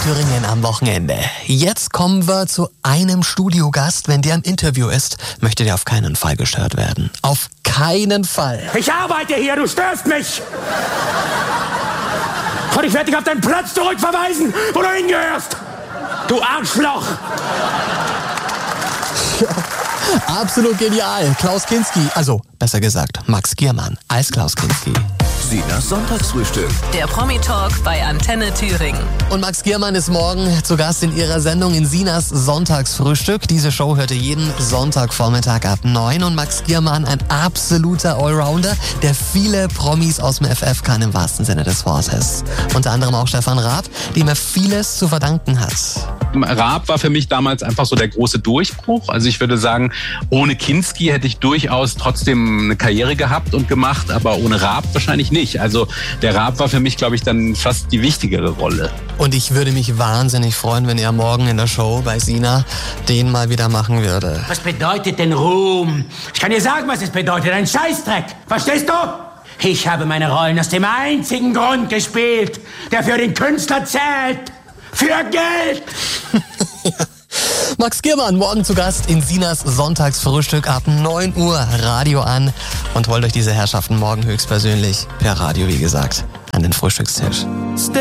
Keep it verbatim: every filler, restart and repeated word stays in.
Thüringen am Wochenende. Jetzt kommen wir zu einem Studiogast. Wenn der im Interview ist, möchte der auf keinen Fall gestört werden. Auf keinen Fall. Ich arbeite hier, du störst mich! Und ich werde dich auf deinen Platz zurückverweisen, wo du hingehörst! Du Arschloch! Ja, absolut genial. Klaus Kinski, also besser gesagt Max Giermann als Klaus Kinski. Sinas Sonntagsfrühstück. Der Promi-Talk bei Antenne Thüringen. Und Max Giermann ist morgen zu Gast in ihrer Sendung in Sinas Sonntagsfrühstück. Diese Show hört ihr jeden Sonntagvormittag ab neun. Und Max Giermann, ein absoluter Allrounder, der viele Promis aus dem F F kann im wahrsten Sinne des Wortes. Unter anderem auch Stefan Raab, dem er vieles zu verdanken hat. Raab war für mich damals einfach so der große Durchbruch. Also ich würde sagen, ohne Kinski hätte ich durchaus trotzdem eine Karriere gehabt und gemacht, aber ohne Raab wahrscheinlich nicht. Also der Raab war für mich, glaube ich, dann fast die wichtigere Rolle. Und ich würde mich wahnsinnig freuen, wenn er morgen in der Show bei Sina den mal wieder machen würde. Was bedeutet denn Ruhm? Ich kann dir sagen, was es bedeutet. Ein Scheißdreck. Verstehst du? Ich habe meine Rollen aus dem einzigen Grund gespielt, der für den Künstler zählt. Für Geld! Max Giermann, morgen zu Gast in Sinas Sonntagsfrühstück ab neun Uhr Radio an und holt euch diese Herrschaften morgen höchstpersönlich per Radio, wie gesagt, an den Frühstückstisch.